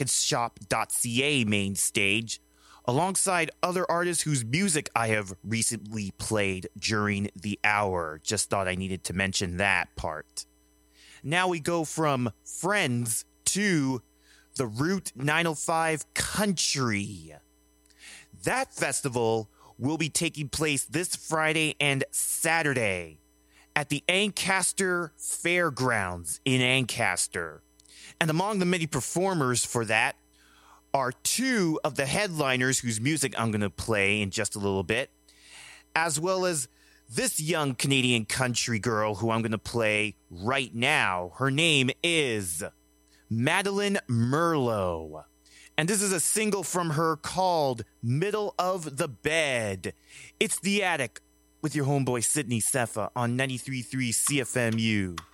recordshop.ca main stage, alongside other artists whose music I have recently played during the hour. Just thought I needed to mention that part. Now we go from Friends to the Route 905 Country. That festival will be taking place this Friday and Saturday at the Ancaster Fairgrounds in Ancaster. And among the many performers for that are two of the headliners whose music I'm going to play in just a little bit, as well as this young Canadian country girl who I'm going to play right now. Her name is Madeline Merlot. And this is a single from her called Middle of the Bed. It's The Attic with your homeboy Sydney Sefa on 93.3 CFMU.